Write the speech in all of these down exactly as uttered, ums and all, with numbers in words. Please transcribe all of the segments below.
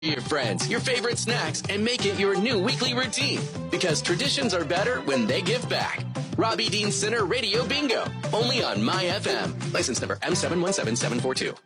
Your friends, your favorite snacks, and make it your new weekly routine. Because traditions are better when they give back. Robbie Dean Center Radio Bingo. Only on My F M. License number M seven one seven seven four two.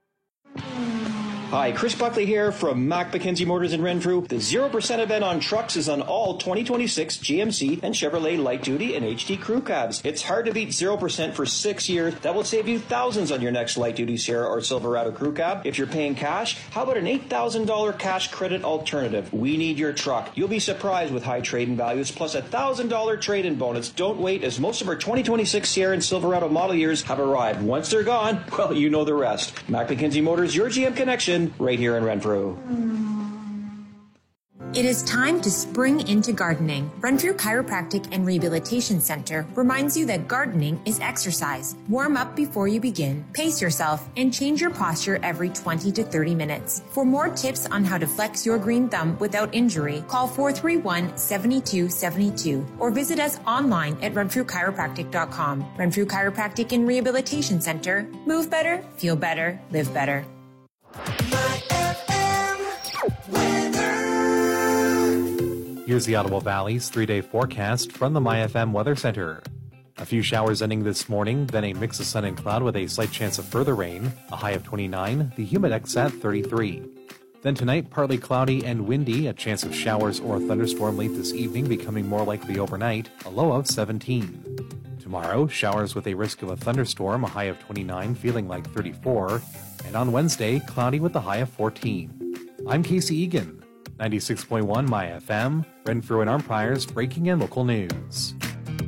Hi, Chris Buckley here from Mac McKenzie Motors in Renfrew. The zero percent event on trucks is on all twenty twenty-six G M C and Chevrolet light duty and H D crew cabs. It's hard to beat zero percent for six years. That will save you thousands on your next light duty Sierra or Silverado crew cab. If you're paying cash, how about an eight thousand dollars cash credit alternative? We need your truck. You'll be surprised with high trade-in values plus a one thousand dollars trade-in bonus. Don't wait, as most of our twenty twenty-six Sierra and Silverado model years have arrived. Once they're gone, well, you know the rest. Mac McKenzie Motors, your G M connection, right here in Renfrew. It is time to spring into gardening. Renfrew Chiropractic and Rehabilitation Center reminds you that gardening is exercise. Warm up before you begin, pace yourself, and change your posture every twenty to thirty minutes. For more tips on how to flex your green thumb without injury, call four three one, seven two seven two or visit us online at renfrew chiropractic dot com. Renfrew Chiropractic and Rehabilitation Center. Move better, feel better, live better. Here's the Ottawa Valley's three-day forecast from the My F M Weather Center. A few showers ending this morning, then a mix of sun and cloud with a slight chance of further rain, a high of twenty-nine, the humid index at thirty-three. Then tonight, partly cloudy and windy, a chance of showers or a thunderstorm late this evening becoming more likely overnight, a low of seventeen. Tomorrow, showers with a risk of a thunderstorm, a high of twenty-nine, feeling like thirty-four. And on Wednesday, cloudy with a high of fourteen. I'm Casey Egan. ninety-six point one My F M, Renfrew and Armpires, breaking in local news.